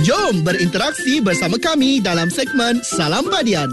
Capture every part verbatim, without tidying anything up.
Jom berinteraksi bersama kami dalam segmen Salam Badian.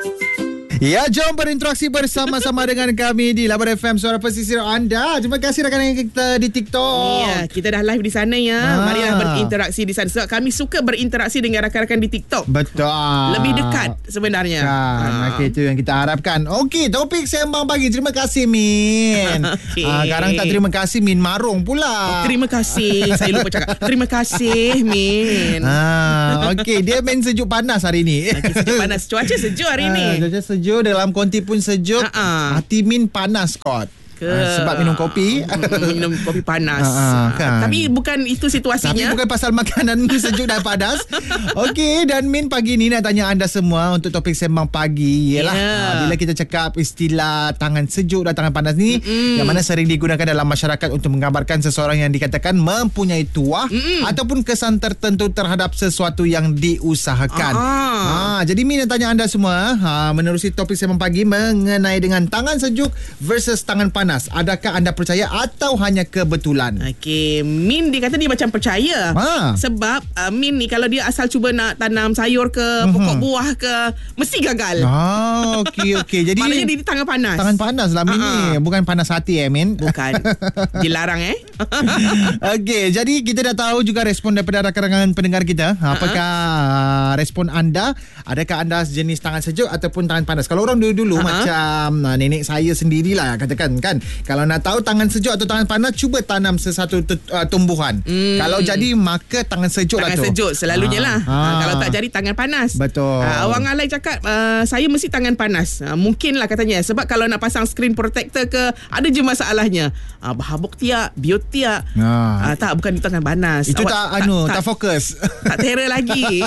Ya, jom berinteraksi bersama-sama dengan kami di Labuan F M, Suara Pesisir anda. Terima kasih rakan-rakan kita di TikTok. Ya, kita dah live di sana ya. Ah. Marilah berinteraksi di sana. Sebab kami suka berinteraksi dengan rakan-rakan di TikTok. Betul. Lebih dekat sebenarnya. Kan, Ah. okay, itu yang kita harapkan. Okey, topik sembang pagi. Terima kasih, Min. Okey. Ah, sekarang tak terima kasih, Min marung pula. Terima kasih. Saya lupa cakap. Terima kasih, Min. Ah, okey, dia main sejuk panas hari ni. Okey, sejuk panas. Cuaca sejuk hari ni. Ah, cuaca sejuk, dalam konti pun sejuk. Ha-ha. Hati Min panas kot. Ke? Ah, sebab minum kopi. Minum kopi panas. Ah, kan. Tapi bukan itu Tapi situasinya. bukan pasal makanan sejuk dan panas. Okey, dan Min pagi ni nak tanya anda semua untuk topik sembang pagi. Yalah, Yeah. yeah. bila kita cakap istilah tangan sejuk dan tangan panas ni, mm-hmm. yang mana sering digunakan dalam masyarakat untuk menggambarkan seseorang yang dikatakan mempunyai tuah mm-hmm. ataupun kesan tertentu terhadap sesuatu yang diusahakan. Ah. Ha, jadi Min nak tanya anda semua, ha, menerusi topik sembang pagi mengenai dengan tangan sejuk versus tangan panas. Adakah anda percaya atau hanya kebetulan? Okey, Min dia kata dia macam percaya. Ha. Sebab uh, Min ni kalau dia asal cuba nak tanam sayur ke, Mhm. pokok buah ke, mesti gagal. Ah, okey okey. Jadi Maknanya dia di tangan panas. tangan panas lah Min ni. Ha-ha. Bukan panas hati eh Min. Bukan. Dilarang eh. Okey, jadi kita dah tahu juga respon daripada rakan-rakan pendengar kita. Apakah uh, respon anda? Adakah anda jenis tangan sejuk ataupun tangan panas? Kalau orang dulu-dulu Ha-ha. macam uh, nenek saya sendirilah katakan kan. Kalau nak tahu tangan sejuk atau tangan panas, cuba tanam sesuatu t- uh, tumbuhan. Hmm. Kalau jadi maka tangan sejuk lah Tangan tu. sejuk selalunya lah. Ah. Ha, kalau tak jadi tangan panas. Betul. Ha, orang alai cakap uh, saya mesti tangan panas. Ha, mungkin lah katanya. Sebab kalau nak pasang screen protector ke, ada je masalahnya. Ha, berhabuk tiak, biot tiak. Ah. Ha, tak, bukan di tangan panas. Itu Awak tak anu, tak, tak fokus. tak terror lagi.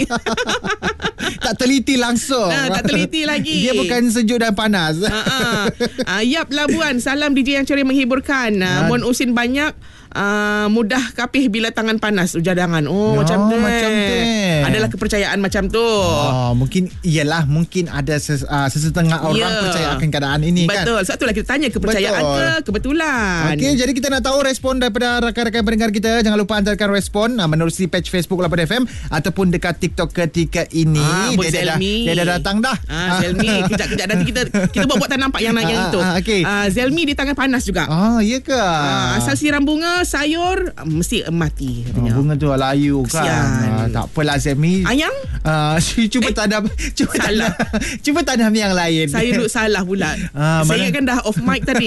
Tak teliti langsung. Ha, tak teliti lagi. Dia bukan sejuk dan panas. Ha, ha. Yap Labuan, salam D J yang ceria menghiburkan. Ha, Mon usin banyak, uh, mudah kapih bila tangan panas. Ujadangan. Oh, Ya, macam tu. macam tu. Adalah kepercayaan macam tu. Oh, mungkin iyalah mungkin ada ses, uh, sesetengah orang Ya. percaya akan keadaan ini kan. Betul. Sebab itulah kita tanya kepercayaan Betul. ke kebetulan. Okey, jadi kita nak tahu respon daripada rakan-rakan pendengar kita. Jangan lupa hantarkan respon uh, menerusi page Facebook Labuan F M ataupun dekat TikTok ketika ini. Ah, buat dia, dah, Zelmi. dia dah datang dah. Ah, Zelmi, kejap-kejap nanti kita kita buat buat tak nampak yang yang Ah, itu. ah, okey. Ah, Zelmi di tangan panas juga. Ah, ya ke? Ah, asal siram bunga, sayur ah, mesti mati katanya. Ah, bunga tu layu kan. Kesian. Ah, tak apalah Zemi. Ayang? Ah, cuba Eh, tanam cuba salah. tanam, cuba tanam yang lain. Saya duduk salah pula. Ah, Saya mana- ingatkan dah off mic tadi.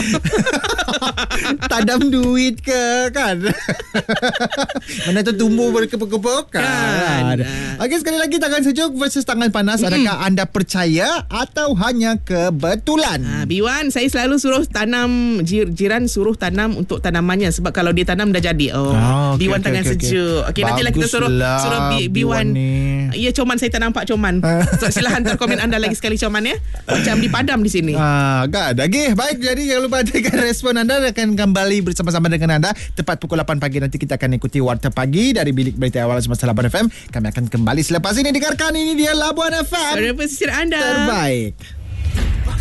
Tanam duit ke kan. Mana tu tumbuh berkepuk-kepuk kan. Kan. Okey, sekali lagi tangan sejuk versus tangan panas. Adakah anda percaya atau hanya kebetulan? Ah, Biwan, saya selalu suruh tanam, jir, jiran suruh tanam untuk tanamannya. Sebab kalau dia tanam dah jadi. Oh, Ah, okey, Biwan okey, tangan okey, okey. sejuk. Okey, nantilah kita suruh Baguslah, suruh bi, Biwan Biwan. ni. Ya, Coman, saya tak nampak Coman. So, sila hantar komen anda lagi sekali Coman ya. Macam dipadam di sini. Ah, kan. Okey, baik. Jadi jangan lupa tekan respon anda. Akan kembali bersama-sama dengan anda tepat pukul lapan pagi nanti. Kita akan ikuti Warta Pagi dari Bilik Berita Awal Semasa Labuan F M. Kami akan kembali selepas ini. Dengarkan, ini dia Labuan F M Suara pesisir anda. terbaik.